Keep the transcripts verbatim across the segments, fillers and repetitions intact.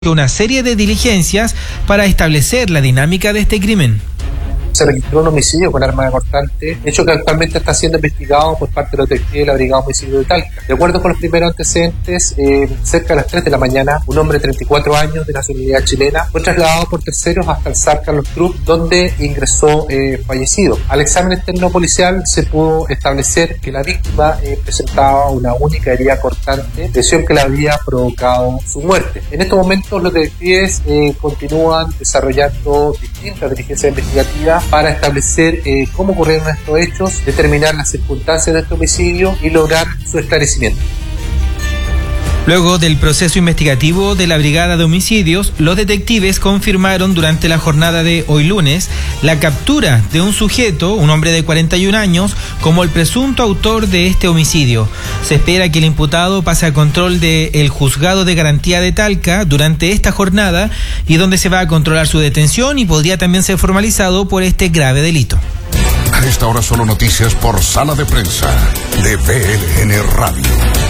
una serie de diligencias para establecer la dinámica de este crimen. Se registró un homicidio con arma cortante, hecho que actualmente está siendo investigado por parte de los detectives de la Brigada Homicidio de Talca. De acuerdo con los primeros antecedentes, eh, cerca de las tres de la mañana, un hombre de treinta y cuatro años de nacionalidad chilena fue trasladado por terceros hasta el S A R Carlos Cruz, donde ingresó eh, fallecido. Al examen externo policial se pudo establecer que la víctima eh, presentaba una única herida cortante, lesión que le había provocado su muerte. En estos momentos los detectives eh, continúan desarrollando distintas diligencias investigativas para establecer eh, cómo ocurrieron estos hechos, determinar las circunstancias de este homicidio y lograr su esclarecimiento. Luego del proceso investigativo de la Brigada de Homicidios, los detectives confirmaron durante la jornada de hoy lunes la captura de un sujeto, un hombre de cuarenta y un años, como el presunto autor de este homicidio. Se espera que el imputado pase a control del Juzgado de Garantía de Talca durante esta jornada y donde se va a controlar su detención y podría también ser formalizado por este grave delito. A esta hora solo noticias por Sala de Prensa de B L N Radio.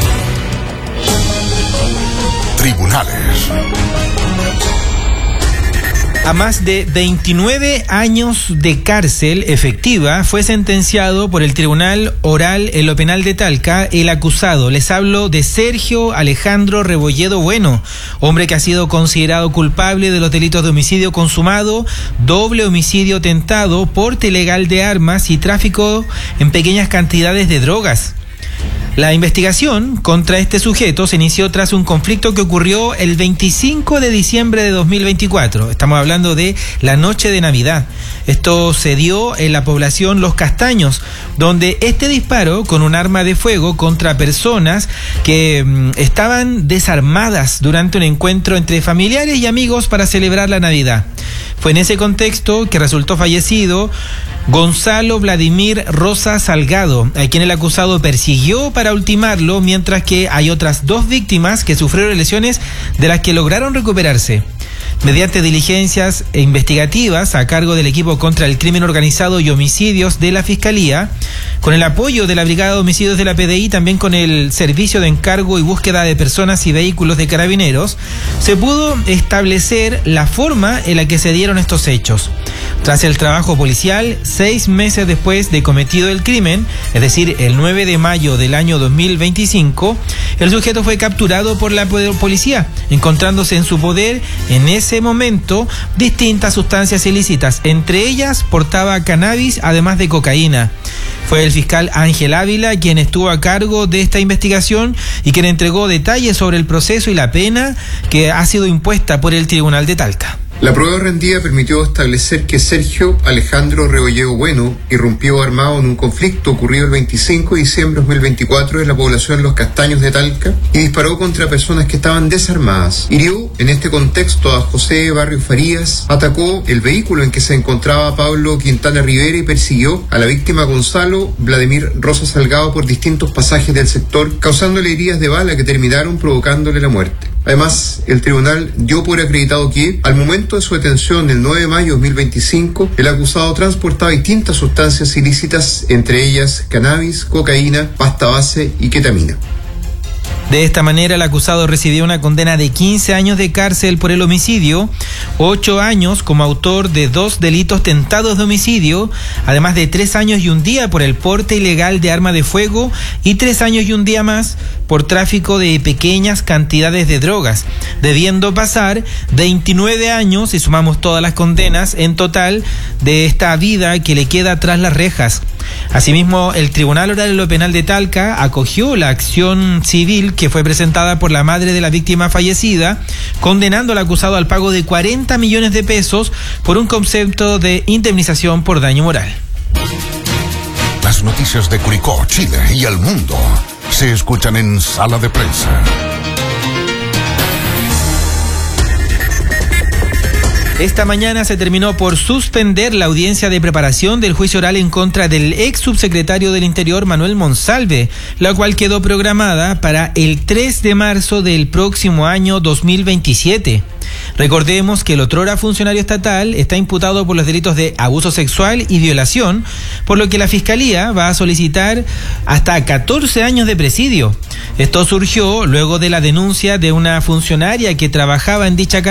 Tribunales. A más de veintinueve años de cárcel efectiva fue sentenciado por el Tribunal Oral en lo Penal de Talca el acusado. Les hablo de Sergio Alejandro Rebolledo Bueno, hombre que ha sido considerado culpable de los delitos de homicidio consumado, doble homicidio tentado, porte ilegal de armas y tráfico en pequeñas cantidades de drogas. La investigación contra este sujeto se inició tras un conflicto que ocurrió el veinticinco de diciembre de dos mil veinticuatro. Estamos hablando de la noche de Navidad. Esto se dio en la población Los Castaños, donde este disparo con un arma de fuego contra personas que mmm, estaban desarmadas durante un encuentro entre familiares y amigos para celebrar la Navidad. Fue en ese contexto que resultó fallecido Gonzalo Vladimir Rosa Salgado, a quien el acusado persiguió para ultimarlo, mientras que hay otras dos víctimas que sufrieron lesiones de las que lograron recuperarse. Mediante diligencias investigativas a cargo del equipo contra el crimen organizado y homicidios de la Fiscalía, con el apoyo de la Brigada de Homicidios de la P D I, también con el Servicio de Encargo y Búsqueda de Personas y Vehículos de Carabineros, se pudo establecer la forma en la que se dieron estos hechos. Tras el trabajo policial, seis meses después de cometido el crimen, es decir, el nueve de mayo del año dos mil veinticinco, el sujeto fue capturado por la policía, encontrándose en su poder en ese momento distintas sustancias ilícitas. Entre ellas portaba cannabis, además de cocaína. Fue el fiscal Ángel Ávila quien estuvo a cargo de esta investigación y quien entregó detalles sobre el proceso y la pena que ha sido impuesta por el Tribunal de Talca. La prueba rendida permitió establecer que Sergio Alejandro Rebolledo Bueno irrumpió armado en un conflicto ocurrido el veinticinco de diciembre de dos mil veinticuatro en la población Los Castaños de Talca y disparó contra personas que estaban desarmadas. Hirió en este contexto a José Barrio Farías, atacó el vehículo en que se encontraba Pablo Quintana Rivera y persiguió a la víctima Gonzalo Vladimir Rosa Salgado por distintos pasajes del sector, causándole heridas de bala que terminaron provocándole la muerte. Además, el tribunal dio por acreditado que, al momento de su detención el nueve de mayo de dos mil veinticinco, el acusado transportaba distintas sustancias ilícitas, entre ellas cannabis, cocaína, pasta base y ketamina. De esta manera, el acusado recibió una condena de quince años de cárcel por el homicidio, ocho años como autor de dos delitos tentados de homicidio, además de tres años y un día por el porte ilegal de arma de fuego y tres años y un día más por tráfico de pequeñas cantidades de drogas, debiendo pasar veintinueve años, si sumamos todas las condenas, en total de esta vida que le queda tras las rejas. Asimismo, el Tribunal Oral en lo Penal de Talca acogió la acción civil que fue presentada por la madre de la víctima fallecida, condenando al acusado al pago de cuarenta millones de pesos por un concepto de indemnización por daño moral. Las noticias de Curicó, Chile y el mundo se escuchan en Sala de Prensa. Esta mañana se terminó por suspender la audiencia de preparación del juicio oral en contra del ex subsecretario del Interior Manuel Monsalve, la cual quedó programada para el tres de marzo del próximo año dos mil veintisiete. Recordemos que el otrora funcionario estatal está imputado por los delitos de abuso sexual y violación, por lo que la Fiscalía va a solicitar hasta catorce años de presidio. Esto surgió luego de la denuncia de una funcionaria que trabajaba en dicha